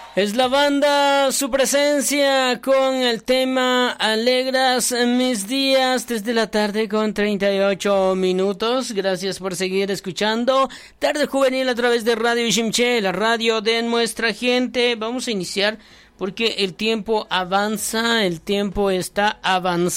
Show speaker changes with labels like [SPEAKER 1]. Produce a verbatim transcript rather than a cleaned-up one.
[SPEAKER 1] Es la banda Su Presencia con el tema Alegras mis días desde la tarde con treinta y ocho minutos. Gracias por seguir escuchando Tarde Juvenil a través de Radio Shimche, la radio de nuestra gente. Vamos a iniciar porque el tiempo avanza, el tiempo está avanzando.